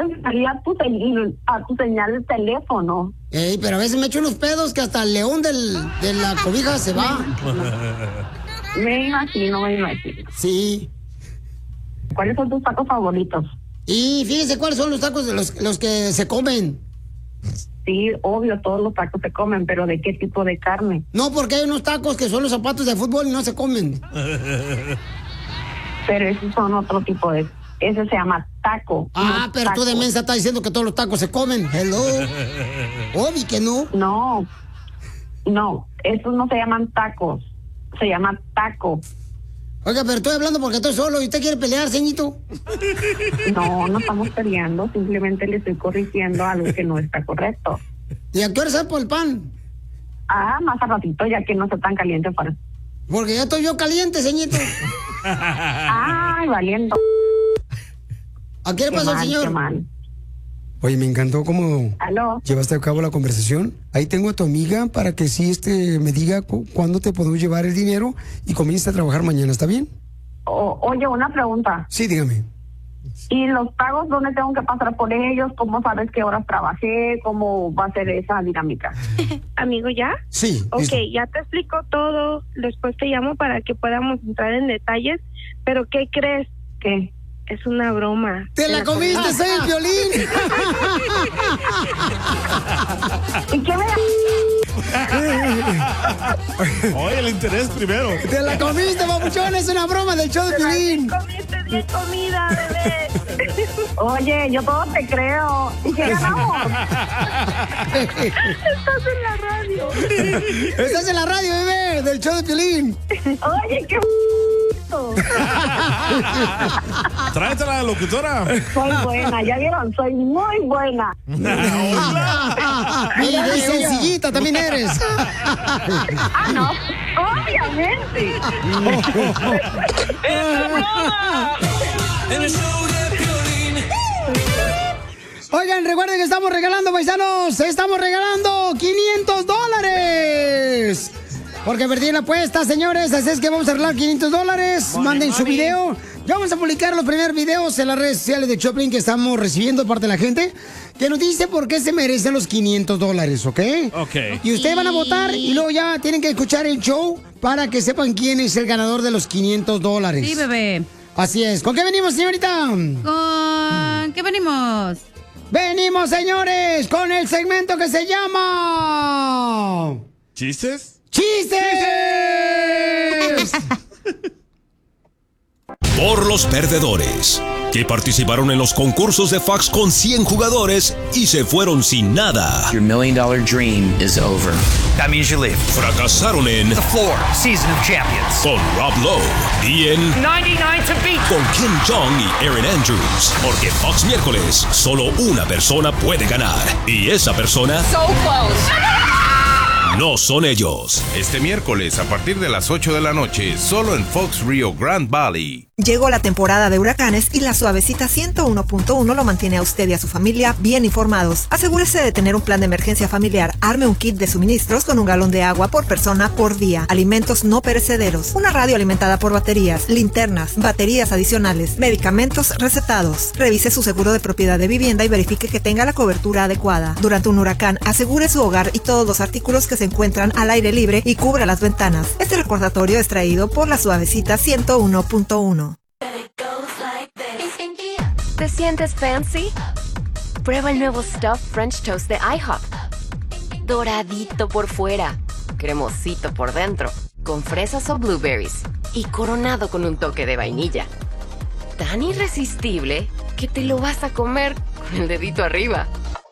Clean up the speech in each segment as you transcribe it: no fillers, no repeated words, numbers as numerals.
quieres salir a tu señal de teléfono. Ey, pero a veces me echo unos pedos que hasta el león de la cobija se va. Me imagino. Sí. ¿Cuáles son tus tacos favoritos? Y fíjense cuáles son los tacos de los que se comen. Sí, obvio, todos los tacos se comen, pero ¿de qué tipo de carne? No, porque hay unos tacos que son los zapatos de fútbol y no se comen. Pero esos son otro tipo de... Ese se llama taco. Ah, pero tacos. Tú de mensa estás diciendo que todos los tacos se comen. Hello. Obvio que no. No, esos no se llaman tacos. Se llama taco. Oiga, pero estoy hablando porque estoy solo y usted quiere pelear, ceñito. No estamos peleando. Simplemente le estoy corrigiendo algo que no está correcto. ¿Y a qué hora sale por el pan? Más a ratito, ya que no está tan caliente para... Porque ya estoy yo caliente, ceñito. Ay, valiendo. ¿A qué le pasó al señor? Qué mal. Oye, me encantó cómo ¿Aló? llevaste a cabo la conversación. Ahí tengo a tu amiga para que sí me diga cuándo te podemos llevar el dinero y comiences a trabajar mañana, ¿está bien? Oye, una pregunta. Sí, dígame. ¿Y los pagos dónde tengo que pasar por ellos? ¿Cómo sabes qué horas trabajé? ¿Cómo va a ser esa dinámica? Amigo, ¿ya? Sí. Ok, listo. ya te explico todo. Después te llamo para que podamos entrar en detalles. Pero ¿qué crees? ¿Qué? Es una broma. ¡Te la comiste, soy el Piolín! ¿Y qué me Oye, el interés primero. ¡Te la comiste, papuchón! Es una broma del show de Piolín. Comiste bien comida, bebé. Oye, yo todo te creo. ¿Y qué ganamos? Estás en la radio. Estás en la radio, bebé, del show de Piolín. Oye, qué Tráetela a la locutora. Soy buena, ya vieron, soy muy buena. Y de sencillita también eres. No, obviamente. Oigan, recuerden que estamos regalando, paisanos. Estamos regalando $500. Porque perdí la apuesta, señores. Así es que vamos a arreglar $500. Manden su video. Ya vamos a publicar los primeros videos en las redes sociales de Choplin que estamos recibiendo de parte de la gente, que nos dice por qué se merecen los $500, ¿ok? Ok. Y ustedes van a votar y luego ya tienen que escuchar el show para que sepan quién es el ganador de los $500. Sí, bebé. Así es. ¿Con qué venimos, señorita? ¿Con qué venimos? Venimos, señores, con el segmento que se llama... ¿Chistes? ¡Chistes! Por los perdedores, que participaron en los concursos de fax con 100 jugadores y se fueron sin nada. Your $1 million dream is over. That means you leave. Fracasaron en The Floor, Season of Champions. con Rob Lowe y en 99 to beat. con Kim Jong y Erin Andrews. Porque Fox miércoles, solo una persona puede ganar. Y esa persona... So close. No son ellos. Este miércoles a partir de las 8 de la noche, solo en Fox Rio Grande Valley. Llegó la temporada de huracanes y la Suavecita 101.1 lo mantiene a usted y a su familia bien informados. Asegúrese de tener un plan de emergencia familiar. Arme un kit de suministros con 1 galón de agua por persona por día. Alimentos no perecederos. Una radio alimentada por baterías, linternas, baterías adicionales, medicamentos recetados. Revise su seguro de propiedad de vivienda y verifique que tenga la cobertura adecuada. Durante un huracán, asegure su hogar y todos los artículos que se encuentran al aire libre y cubra las ventanas. Este recordatorio es traído por la Suavecita 101.1. ¿Te sientes fancy? Prueba el nuevo Stuffed French Toast de IHOP. Doradito por fuera, cremosito por dentro, con fresas o blueberries y coronado con un toque de vainilla. Tan irresistible que te lo vas a comer con el dedito arriba.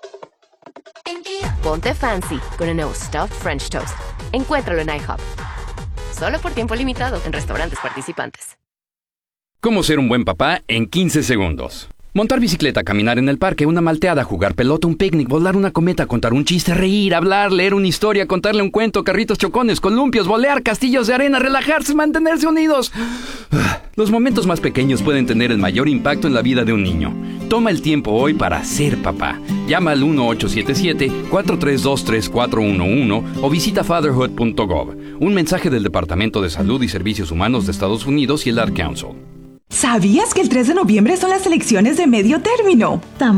Ponte fancy con el nuevo Stuffed French Toast. Encuéntralo en IHOP. Solo por tiempo limitado en restaurantes participantes. ¿Cómo ser un buen papá en 15 segundos? Montar bicicleta, caminar en el parque, una malteada, jugar pelota, un picnic, volar una cometa, contar un chiste, reír, hablar, leer una historia, contarle un cuento, carritos chocones, columpios, volear, castillos de arena, relajarse, mantenerse unidos. Los momentos más pequeños pueden tener el mayor impacto en la vida de un niño. Toma el tiempo hoy para ser papá. Llama al 1-877-432-3411 o visita fatherhood.gov. Un mensaje del Departamento de Salud y Servicios Humanos de Estados Unidos y el Ad Council. ¿Sabías que el 3 de noviembre son las elecciones de medio término?